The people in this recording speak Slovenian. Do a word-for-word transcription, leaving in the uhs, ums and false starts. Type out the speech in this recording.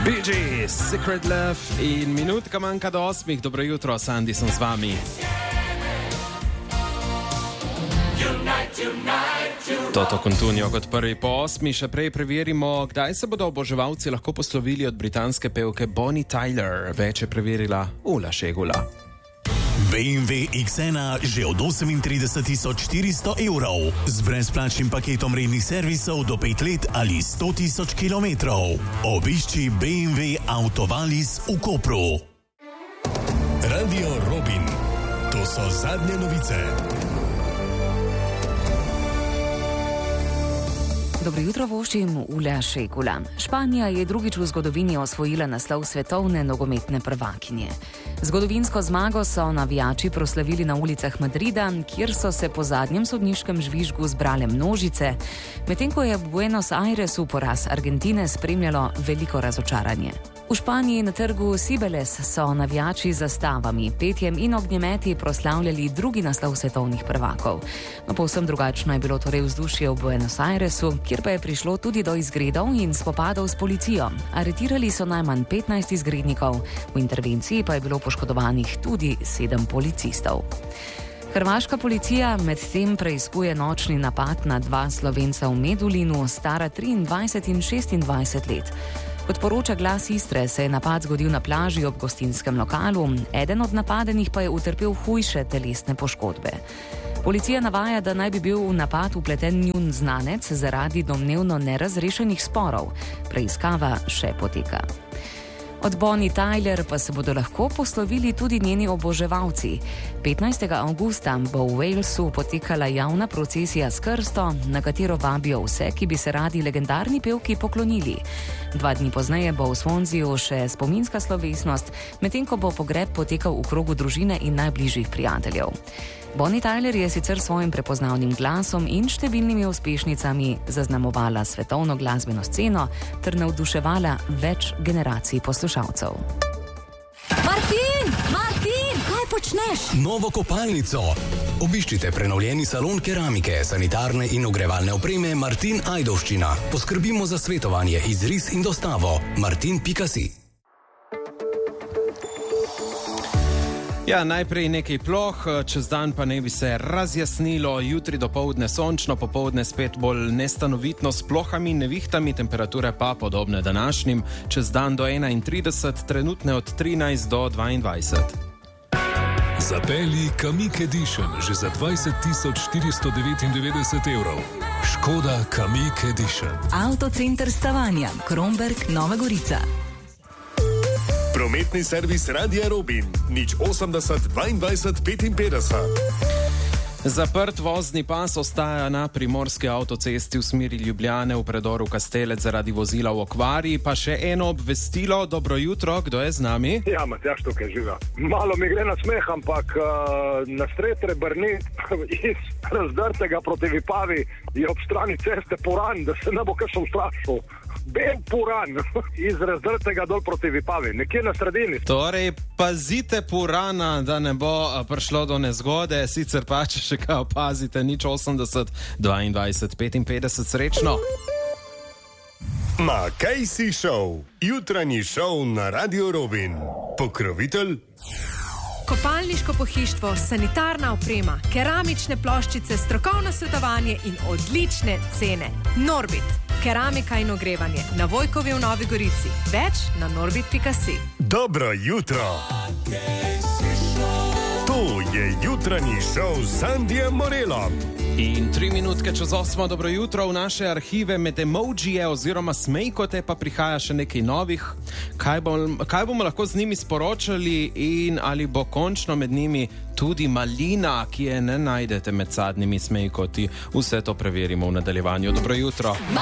Bee Gees, Secret Love in minutka manjka do osmih. Dobro jutro, Sandy sem z vami. Toto Kontunijo kot prvi po osmi. Še prej preverimo, kdaj se bodo oboževalci lahko poslovili od britanske pevke Bonnie Tyler. Več je preverila Ula Šegula. B M W X ena že od osemintrideset tisoč štiristo evrov z brezplačnim paketom rednih servisov do pet let ali sto tisoč kilometrov. Obišči B M W Autovalis v Kopru. Radio Robin. To so zadnje novice. Dobro jutro, voščim Ula Šegula. Španija je drugič v zgodovini osvojila naslov svetovne nogometne prvakinje. Zgodovinsko zmago so navijači proslavili na ulicah Madrida, kjer so se po zadnjem sodniškem žvižgu zbrale množice, medtem ko je v Buenos Airesu poraz Argentine spremljalo veliko razočaranje. V Španiji na trgu Cibeles so navijači z zastavami, petjem in ognjemeti proslavljali drugi naslov svetovnih prvakov. No, povsem drugačno je bilo torej vzdušje v Buenos Airesu, kjer pa je prišlo tudi do izgredov in spopadov s policijo. Aretirali so najmanj petnajst izgrednikov, v intervenciji pa je bilo poškodovanih tudi sedem policistov. Hrvaška policija medtem preiskuje nočni napad na dva Slovenca v Medulinu, stara triindvajset in šestindvajset let. Kot poroča Glas Istre, se je napad zgodil na plaži ob gostinskem lokalu, eden od napadenih pa je utrpel hujše telesne poškodbe. Policija navaja, da naj bi bil v napad vpleten njun znanec zaradi domnevno nerazrešenih sporov. Preiskava še poteka. Od Bonnie Tyler pa se bodo lahko poslovili tudi njeni oboževalci. petnajstega avgusta bo v Walesu potekala javna procesija s krsto, na katero vabijo vse, ki bi se radi legendarni pevki poklonili. Dva dni pozneje bo v Swanseaju še spominska slovesnost, medtem ko bo pogreb potekal v krogu družine in najbližjih prijateljev. Bonnie Tyler je sicer svojim prepoznavnim glasom in številnimi uspešnicami zaznamovala svetovno glasbeno sceno ter navduševala več generacij poslušalcev. Martin! Martin! Kaj počneš? Novo kopalnico. Obiščite prenovljeni salon keramike, sanitarne in ogrevalne opreme Martin Ajdovščina. Poskrbimo za svetovanje, izris in dostavo. martin pika si. Ja, najprej nekaj ploh, čez dan pa naj bi se razjasnilo, jutri dopoldne sončno, popoldne spet bolj nestanovitno s plohami in nevihtami, temperature pa podobne današnjim, čez dan do enaintrideset, trenutne od trinajst do dvaindvajset. Zapelji Kamiq Edition že za dvajset tisoč štiristo devetindevetdeset evrov. Škoda Kamiq Edition. Avtocenter Stavanja, Kromberk, Nova Gorica. Prometni servis Radia Robin, nič osemdeset dvaindvajset petinpetdeset. Zaprt vozni pas ostaja na primorski avtocesti v smeri Ljubljane v predoru Kastelec zaradi vozila v okvari. Pa še eno obvestilo, dobro jutro, kdo je z nami? Ja, Matjaž tukaj živa. Malo mi gre na smeh, ampak uh, na stretre Brnet iz razdrtega proti Vipavi je ob strani ceste Puran, da se ne bo kakšen strašil. Bel Puran iz razdrtega dol proti Vipavi, nekje na sredini. Torej, pazite Purana, da ne bo prišlo do nezgode, sicer pa, če še kaj opazite, nič osemdeset dvaindvajset petinpetdeset, srečno. Ma kaj si šel? Jutranji šov na Radio Robin. Pokrovitelj? Kopalniško pohištvo, sanitarna oprema, keramične ploščice, strokovno svetovanje in odlične cene. Norbit, keramika in ogrevanje, na Vojkovi v Novi Gorici. Več na norbit pika si. Dobro jutro. To je jutranji šov s Sandijem Morelom. In tri minutke čez osmo, dobro jutro, v naše arhive med emojije oziroma smejkote pa prihaja še nekaj novih. Kaj, bom, kaj bomo lahko z njimi sporočali in ali bo končno med njimi tudi malina, ki je ne najdete med sadnimi smejkoti. Vse to preverimo v nadaljevanju. Dobro jutro.